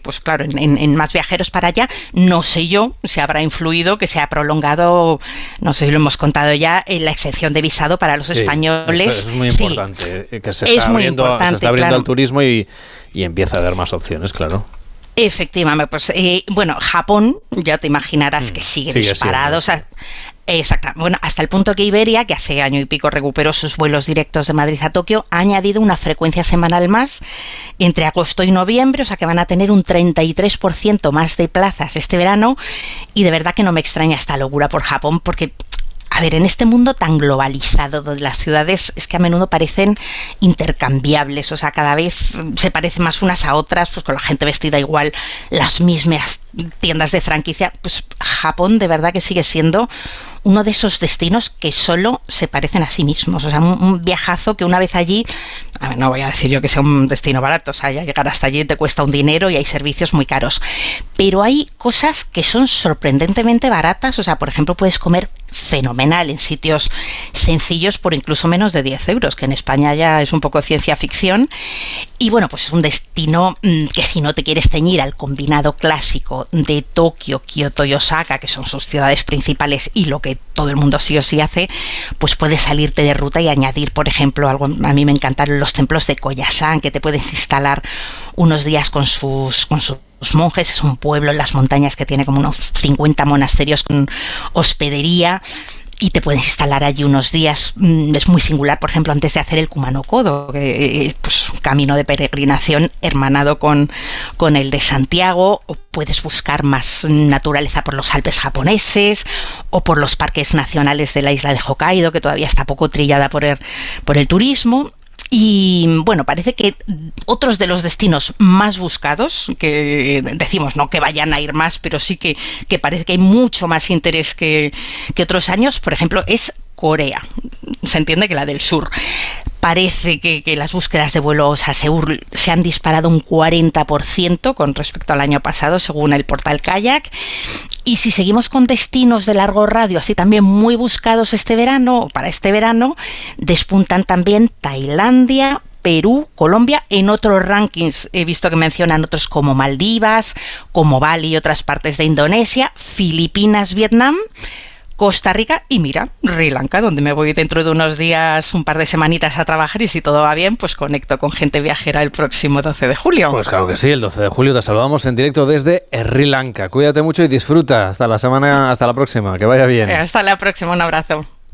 pues claro, en más viajeros para allá. No sé yo si habrá influido que se ha prolongado, no sé si lo hemos contado ya, la exención de visado para los españoles. Eso es muy importante, que se está abriendo al turismo y empieza a haber más opciones, claro. Efectivamente, pues Japón, ya te imaginarás que sigue disparado. O sea, exacto. Bueno, hasta el punto que Iberia, que hace año y pico recuperó sus vuelos directos de Madrid a Tokio, ha añadido una frecuencia semanal más entre agosto y noviembre, o sea que van a tener un 33% más de plazas este verano, y de verdad que no me extraña esta locura por Japón, porque a ver, en este mundo tan globalizado, donde las ciudades es que a menudo parecen intercambiables, o sea, cada vez se parecen más unas a otras, pues con la gente vestida igual, las mismas tiendas de franquicia, pues Japón de verdad que sigue siendo uno de esos destinos que solo se parecen a sí mismos. O sea, un viajazo que una vez allí, a ver, no voy a decir yo que sea un destino barato, o sea, ya llegar hasta allí te cuesta un dinero y hay servicios muy caros, pero hay cosas que son sorprendentemente baratas. O sea, por ejemplo, puedes comer fenomenal en sitios sencillos por incluso menos de 10 euros, que en España ya es un poco ciencia ficción. Y bueno, pues es un destino que, si no te quieres ceñir al combinado clásico de Tokio, Kioto y Osaka, que son sus ciudades principales y lo que todo el mundo sí o sí hace, pues puedes salirte de ruta y añadir, por ejemplo, algo, a mí me encantaron los templos de Koyasan, que te puedes instalar unos días con sus monjes. Es un pueblo en las montañas que tiene como unos 50 monasterios con hospedería, y te puedes instalar allí unos días. Es muy singular, por ejemplo, antes de hacer el Kumano Kodo, pues un camino de peregrinación hermanado con el de Santiago, o puedes buscar más naturaleza por los Alpes japoneses o por los parques nacionales de la isla de Hokkaido, que todavía está poco trillada por el turismo. Y bueno, parece que otros de los destinos más buscados, que decimos no que vayan a ir más, pero sí que parece que hay mucho más interés que otros años, por ejemplo, es Corea. Se entiende que la del sur. Parece que las búsquedas de vuelos a Seúl se han disparado un 40% con respecto al año pasado, según el portal Kayak. Y si seguimos con destinos de largo radio, así también muy buscados para este verano, despuntan también Tailandia, Perú, Colombia. En otros rankings he visto que mencionan otros como Maldivas, como Bali y otras partes de Indonesia, Filipinas, Vietnam, Costa Rica y mira, Sri Lanka, donde me voy dentro de unos días, un par de semanitas a trabajar, y si todo va bien, pues conecto con gente viajera el próximo 12 de julio. Pues claro que sí, el 12 de julio te saludamos en directo desde Sri Lanka. Cuídate mucho y disfruta. Hasta la próxima, que vaya bien. Hasta la próxima, un abrazo.